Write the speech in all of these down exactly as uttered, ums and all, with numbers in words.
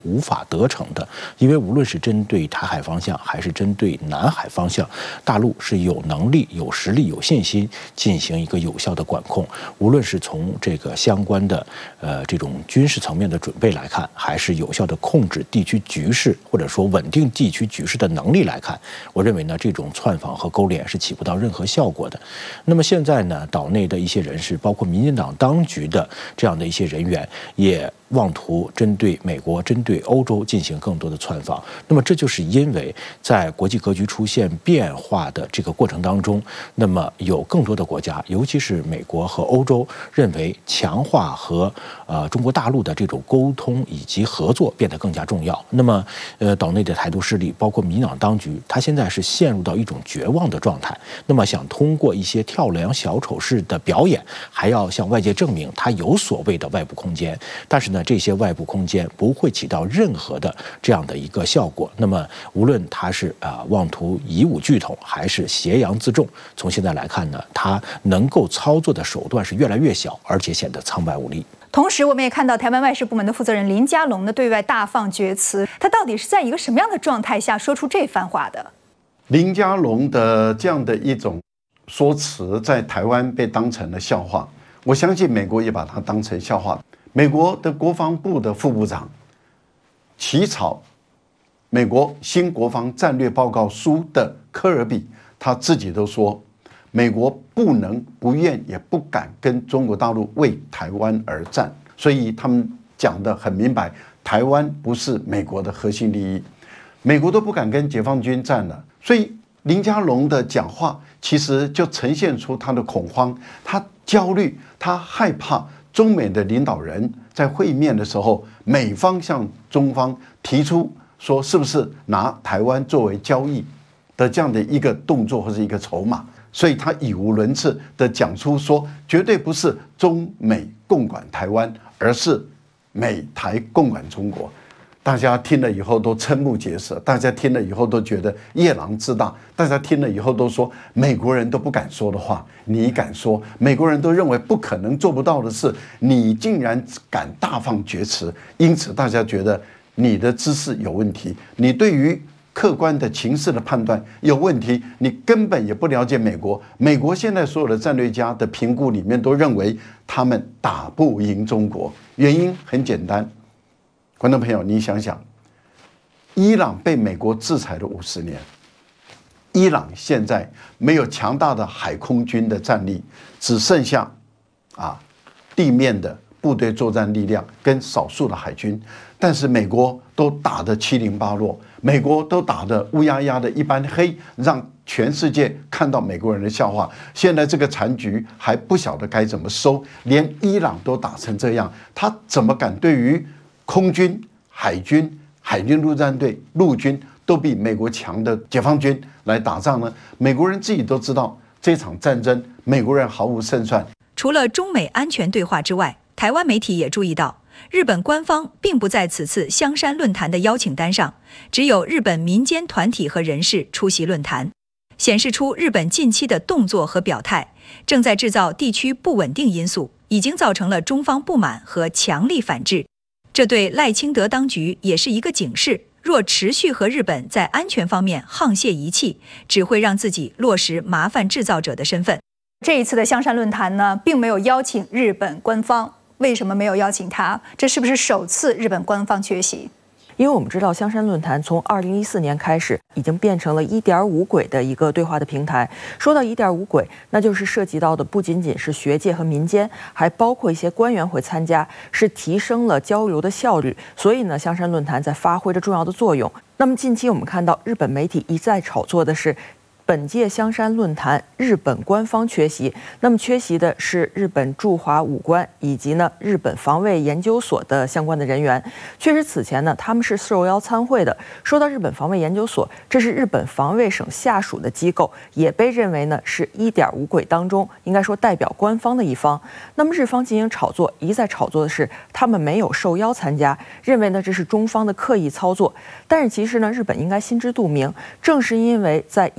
无法得逞的，因为无论是针对台海方向，还是针对南海方向，大陆是有能力、有实力、有信心进行一个有效的管控。无论是从这个相关的呃这种军事层面的准备来看，还是有效的控制地区局势，或者说稳定地区局势的能力来看，我认为呢，这种窜访和勾连是起不到任何效果的。那么现在呢，岛内的一些人士，包括民进党当局的这样的一些人员，也妄图针对美国、针对欧洲进行更多的窜访。那么这就是因为在国际格局出现变化的这个过程当中，那么有更多的国家，尤其是美国和欧洲，认为强化和呃中国大陆的这种沟通以及合作变得更加重要。那么呃岛内的台独势力，包括民进党当局，他现在是陷入到一种绝望的状态。那么想通过一些跳梁小丑式的表演，还要向外界证明他有所谓的外部空间，但是呢，这些外部空间不会起到任何的这样的一个效果。那么无论他是啊、呃、妄图以武拒统，还是挟洋自重，从现在来看呢，他能够操作的手段是越来越小，而且显得苍白无力。 同时，我们也看到台湾外事部门的负责人林佳龙呢对外大放厥词，他到底是在一个什么样的状态下说出这番话的？ 林佳龙的这样的一种说辞，在台湾被当成了笑话，我相信美国也把它当成笑话。美国的国防部的副部长起草美国新国防战略报告书的科尔比，他自己都说，美国不能、不愿也不敢跟中国大陆为台湾而战，所以他们讲得很明白，台湾不是美国的核心利益，美国都不敢跟解放军战了。所以林佳龙的讲话其实就呈现出他的恐慌，他焦虑，他害怕中美的领导人在会面的时候，美方向中方提出说，是不是拿台湾作为交易的这样的一个动作或者一个筹码，所以他语无伦次的讲出说，绝对不是中美共管台湾，而是美台共管中国。大家听了以后都瞠目结舌，大家听了以后都觉得夜郎自大，大家听了以后都说，美国人都不敢说的话你敢说，美国人都认为不可能做不到的事你竟然敢大放厥词，因此大家觉得你的知识有问题，你对于客观的情势的判断有问题，你根本也不了解美国。美国现在所有的战略家的评估里面都认为他们打不赢中国，原因很简单，观众朋友，你想想，伊朗被美国制裁了五十年，伊朗现在没有强大的海空军的战力，只剩下啊地面的部队作战力量跟少数的海军，但是美国都打得七零八落，美国都打得乌压压的一般黑，让全世界看到美国人的笑话。现在这个残局还不晓得该怎么收，连伊朗都打成这样，他怎么敢对于空军、海军、海军陆战队、陆军都比美国强的解放军来打仗呢？美国人自己都知道，这场战争美国人毫无胜算。 除了中美安全对话之外，台湾媒体也注意到，日本官方并不在此次香山论坛的邀请单上，只有日本民间团体和人士出席论坛，显示出日本近期的动作和表态正在制造地区不稳定因素，已经造成了中方不满和强力反制。这对赖清德当局也是一个警示，若持续和日本在安全方面沆瀣一气，只会让自己落实麻烦制造者的身份。 这一次的香山论坛呢，并没有邀请日本官方，为什么没有邀请他？这是不是首次日本官方缺席？ 因为我们知道香山论坛从二零一四年开始已经变成了一点五轨的一个对话的平台。说到一点五轨，那就是涉及到的不仅仅是学界和民间，还包括一些官员会参加，是提升了交流的效率。所以呢，香山论坛在发挥着重要的作用。那么近期我们看到日本媒体一再炒作的是，本届香山论坛日本官方缺席，那么缺席的是日本驻华武官以及呢日本防卫研究所的相关的人员。确实此前呢他们是受邀参会的。说到日本防卫研究所，这是日本防卫省下属的机构，也被认为呢是一点五轨当中应该说代表官方的一方。那么日方进行炒作，一再炒作的是他们没有受邀参加，认为呢这是中方的刻意操作。但是其实呢日本应该心知肚明，正是因为在以往的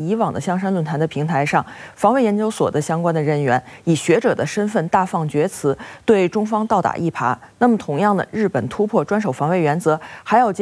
香山论坛的平台上，防卫研究所的相关的人员以学者的身份大放厥词，对中方倒打一耙。那么，同样的，日本突破专守防卫原则，还要